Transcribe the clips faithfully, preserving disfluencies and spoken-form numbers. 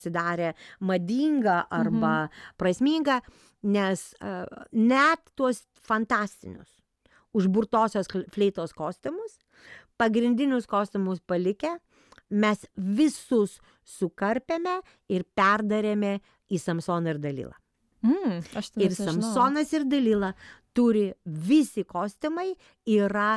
pasidarė madinga arba prasminga, nes uh, net tuos fantastinius užburtosios fleitos kostiumus, pagrindinius kostiumus palikę, mes visus sukarpėme ir perdarėme į Samsoną ir Dalilą. Mm, aš ir Samsonas ir Dalila turi visi kostiumai yra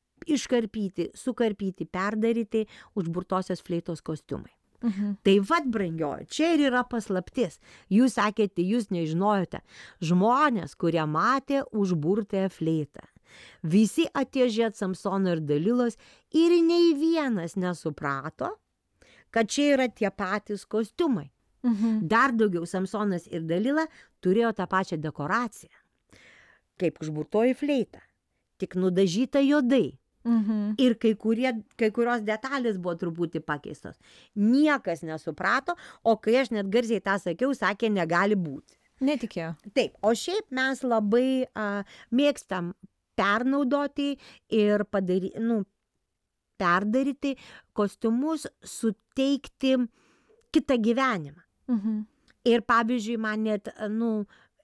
iškarpyti, sukarpyti, perdaryti užburtosios fleitos kostiumai. Mhm. Tai vat, brangioji, čia ir yra paslaptis. Jūs sakėte, jūs nežinojote. Žmonės, kurie matė užburtąją fleitą, visi atėjo žiūrėti Samsono ir Dalilos ir nei vienas nesuprato, kad čia yra tie patys kostiumai. Mhm. Dar daugiau, Samsonas ir Dalila turėjo tą pačią dekoraciją, kaip užburtoji fleita, tik nudažyta juodai. Mhm. Ir kai, kurie, kai kurios detalės buvo truputį pakeistos. Niekas nesuprato, o kai aš net garsiai tą sakiau, sakė, negali būti. Netikėjo. Taip, o šiaip mes labai uh, mėgstam pernaudoti ir padary, nu, perdaryti kostiumus, suteikti kitą gyvenimą. Mhm. Ir pavyzdžiui, man net, nu,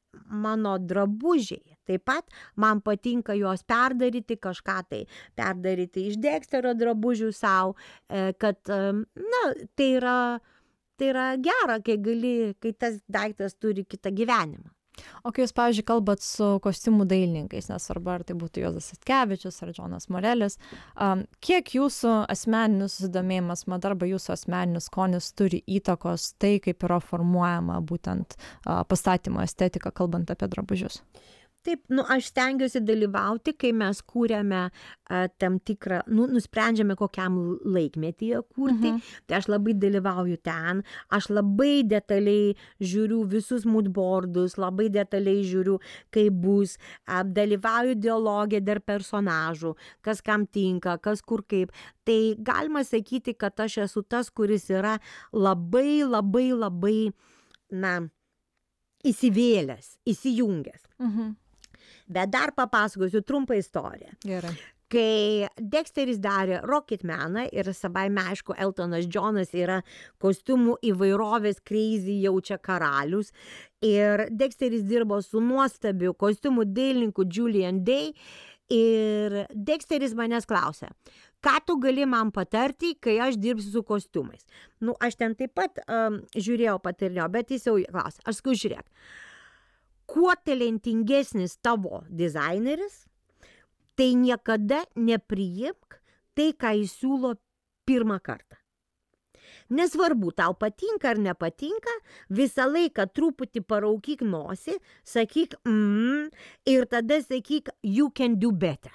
mano drabužiai, taip pat man patinka juos perdaryti, kažką tai perdaryti iš Dexterio drabužių savo, kad, na, tai yra, tai yra gera, kai gali, kai tas daiktas turi kitą gyvenimą. O kai jūs, pavyzdžiui, kalbat su kostiumų dailininkais, nesvarbu, ar tai būtų Juozas Statkevičius ar Džonas Morelis, um, kiek jūsų asmeninis susidomėjimas mada arba jūsų asmeninis skonis turi įtakos tai, kaip yra formuojama būtent uh, pastatymo estetika, kalbant apie drabužius? Taip, nu, aš stengiuosi dalyvauti, kai mes kūrėme a, tam tikrą, nu, nusprendžiame kokiam laikmetyje kurti, mhm. Tai aš labai dalyvauju ten, aš labai detaliai žiūriu visus moodboardus, labai detaliai žiūriu, kaip bus, a, dalyvauju dialogė dar personažų, kas kam tinka, kas kur kaip. Tai galima sakyti, kad aš esu tas, kuris yra labai, labai, labai, na, įsivėlęs, įsijungęs. Mhm. Bet dar papasakosiu trumpą istoriją. Gerai. Kai Dexteris darė Rocketmaną ir savaime aišku, Eltonas Džonas yra kostiumų įvairovės crazy jaučia karalius ir Dexteris dirbo su nuostabiu kostiumų dailininku Julian Day ir Dexteris manęs klausė, ką tu gali man patarti, kai aš dirbsiu su kostiumais. Nu, aš ten taip pat um, žiūrėjau patarinio, bet jis jau klausė, aš sakau, žiūrėk, kuo talentingesnis tavo dizaineris, tai niekada nepriimk tai, ką jis siūlo pirmą kartą. Nesvarbu, tau patinka ar nepatinka, visą laiką truputį paraukyk nosį, sakyk, mm, ir tada sakyk, you can do better.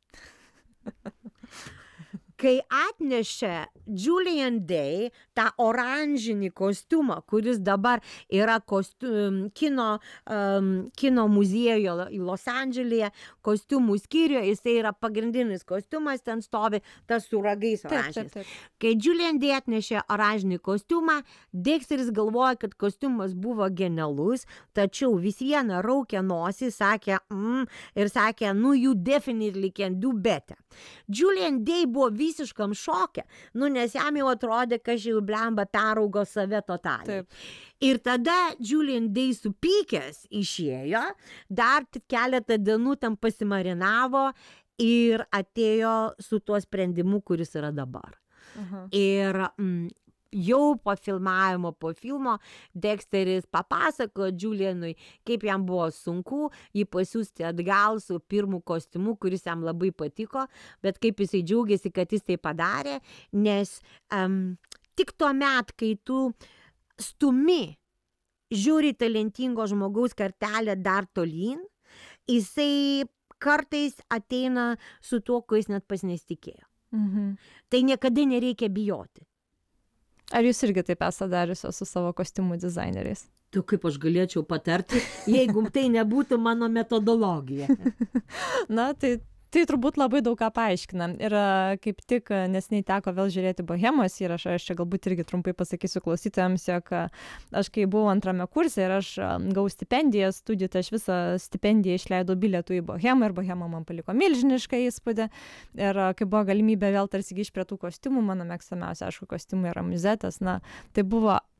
Kai atnešė Julian Day tą oranžinį kostiumą, kuris dabar yra kostium, kino, um, kino muziejuje Los Andželėje, kostiumų skyriuje, jisai yra pagrindinis kostiumas, ten stovi tas su ragais oranžinis. Taip, taip, taip. Kai Julian Day atnešė oranžinį kostiumą, Dexteris galvoja, kad kostiumas buvo genialus, tačiau vis viena raukė nosį, sakė, mm, ir sakė, nu, you definitely can do better. Julian Day buvo visiškam šoke, nu, nes jam jau atrodė, kad jau blemba peraugo save totaliai. Taip. Ir tada Julian Day supykęs išėjo, dar tik keletą dienų tam pasimarinavo ir atėjo su tuo sprendimu, kuris yra dabar. Aha. Ir mm, jau po filmavimo, po filmo, Dexteris papasako Julianui, kaip jam buvo sunku jį pasiųsti atgal su pirmu kostiumu, kuris jam labai patiko, bet kaip jisai džiaugiasi, kad jis tai padarė, nes um, tik tuo met, kai tu stumi, žiūri talentingo žmogaus kartelę dar tolyn, jisai kartais ateina su tuo, ko jis net pas nesitikėjo. Mhm. Tai niekada nereikia bijoti. Ar jūs irgi taip esate dariusios su savo kostiumų dizaineriais? Tu kaip aš galėčiau patarti, jeigu tai nebūtų mano metodologija. Na, tai, tai turbūt labai daug ką paaiškina. Ir kaip tik neseniai teko vėl žiūrėti Bohemos įrašą, aš čia galbūt irgi trumpai pasakysiu klausytojams, jog aš kai buvau antrame kurse ir aš gavau stipendiją studijų, tai aš visą stipendiją išleidau bilietų į Bohemą ir Bohema man paliko milžinišką įspūdį. Ir kai buvo galimybė vėl tarsi grįžti prie tų kostiumų, mano mėgstamiausia, aišku, kostiumai yra Muzetas, na, tai buvo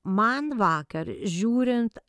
man vakar žiūrint